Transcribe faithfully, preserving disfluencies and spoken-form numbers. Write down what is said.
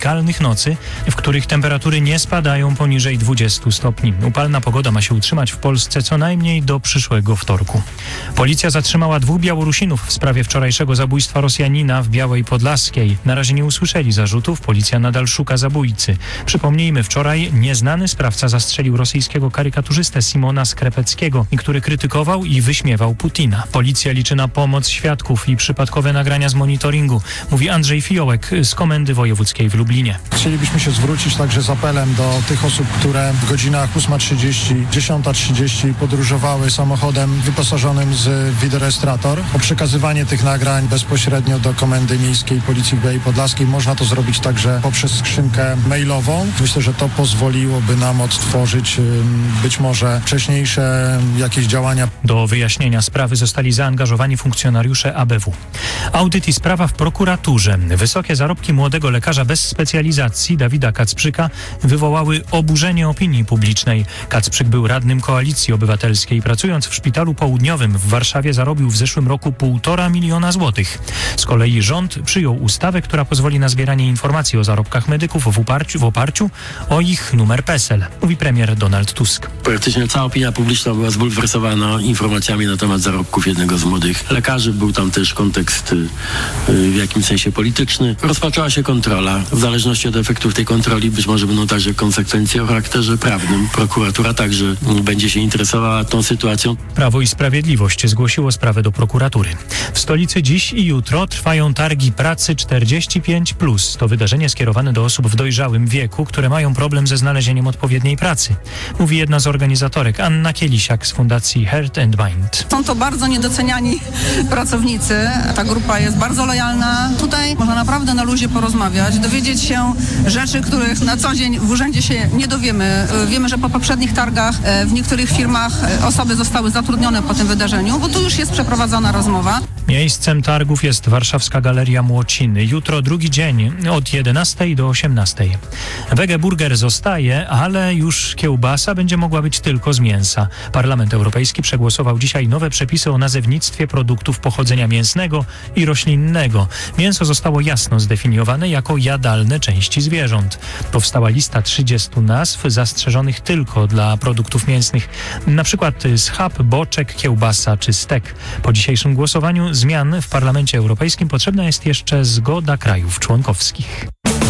kalnych nocy, w których temperatury nie spadają poniżej dwudziestu stopni. Upalna pogoda ma się utrzymać w Polsce co najmniej do przyszłego wtorku. Policja zatrzymała dwóch Białorusinów w sprawie wczorajszego zabójstwa Rosjanina w Białej Podlaskiej. Na razie nie usłyszeli zarzutów, policja nadal szuka zabójcy. Przypomnijmy, wczoraj nieznany sprawca zastrzelił rosyjskiego karykaturzystę Simona Skrepeckiego, który krytykował i wyśmiewał Putina. Policja liczy na pomoc świadków i przypadkowe nagrania z monitoringu, mówi Andrzej Fiołek z Komendy Wojewódzkiej w Lublinie. Chcielibyśmy się zwrócić także z apelem do tych osób, które w godzinach ósma trzydzieści, dziesiąta trzydzieści podróżowały samochodem wyposażonym z wideorejestrator, o przekazywanie tych nagrań bezpośrednio do Komendy Miejskiej Policji w Białej Podlaskiej. Można to zrobić także poprzez skrzynkę mailową. Myślę, że to pozwoliłoby nam odtworzyć być może wcześniejsze jakieś działania. Do wyjaśnienia sprawy zostali zaangażowani funkcjonariusze A B W. Audyt i sprawa w prokuraturze. Wysokie zarobki młodego lekarza bez specjalizacji Dawida Kacprzyka wywołały oburzenie opinii publicznej. Kacprzyk był radnym Koalicji Obywatelskiej. Pracując w Szpitalu Południowym w Warszawie zarobił w zeszłym roku półtora miliona złotych. Z kolei rząd przyjął ustawę, która pozwoli na zbieranie informacji o zarobkach medyków w oparciu, w oparciu o ich numer PESEL, mówi premier Donald Tusk. Praktycznie cała opinia publiczna była zbulwersowana informacjami na temat zarobków jednego z młodych lekarzy. Był tam też kontekst w jakimś sensie polityczny. Rozpoczęła się kontrola. W zależności od efektów tej kontroli być może będą także konsekwencje o charakterze prawnym. Prokuratura także będzie się interesowała tą sytuacją. Prawo i Sprawiedliwość zgłosiło sprawę do prokuratury. W stolicy dziś i jutro trwają targi pracy czterdzieści pięć plus. To wydarzenie skierowane do osób w dojrzałym wieku, które mają problem ze znalezieniem odpowiedniej pracy. Mówi jedna z organizatorek, Anna Kielisiak z Fundacji Heart and Mind. Są to bardzo niedoceniani pracownicy. Ta grupa jest bardzo lojalna. Tutaj można naprawdę na luzie porozmawiać, dowiedzieć się rzeczy, których na co dzień w urzędzie się nie dowiemy. Wiemy, że po poprzednich targach w niektórych firmach osoby zostały zatrudnione po tym wydarzeniu, bo tu już jest przeprowadzona rozmowa. Miejscem targów jest warszawska Galeria Młociny. Jutro drugi dzień od jedenastej do osiemnastej. Wegeburger zostaje, ale już kiełbasa będzie mogła być tylko z mięsa. Parlament Europejski przegłosował dzisiaj nowe przepisy o nazewnictwie produktów pochodzenia mięsnego i roślinnego. Mięso zostało jasno zdefiniowane jako jadalne części zwierząt. Powstała lista trzydziestu nazw zastrzeżonych tylko dla produktów mięsnych, na przykład schab, boczek, kiełbasa czy stek. Po dzisiejszym głosowaniu zmian w Parlamencie Europejskim potrzebna jest jeszcze zgoda krajów członkowskich.